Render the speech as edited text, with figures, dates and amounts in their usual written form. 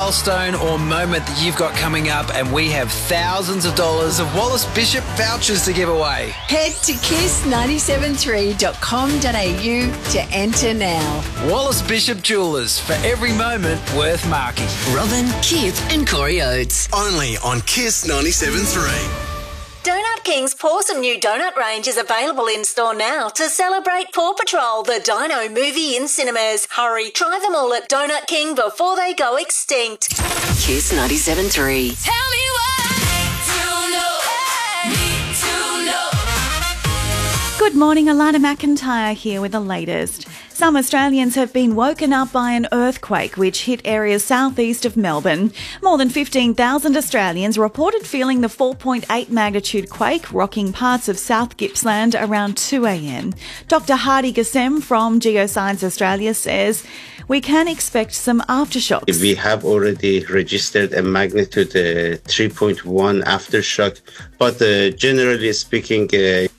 milestone or moment that you've got coming up, and we have thousands of dollars of Wallace Bishop vouchers to give away. Head to kiss973.com.au to enter now. Wallace Bishop Jewelers, for every moment worth marking. Robin, Keith and Corey Oates. Only on Kiss 97.3. Donut King's Pawsome new donut range is available in-store now to celebrate Paw Patrol, the Dino movie in cinemas. Hurry, try them all at Donut King before they go extinct. Kiss 97.3. Tell me why. Good morning, Alana McIntyre here with the latest. Some Australians have been woken up by an earthquake which hit areas southeast of Melbourne. More than 15,000 Australians reported feeling the 4.8 magnitude quake rocking parts of South Gippsland around 2 a.m. Dr. Hardy Gassem from Geoscience Australia says we can expect some aftershocks. We have already registered a magnitude 3.1 aftershock, but generally speaking,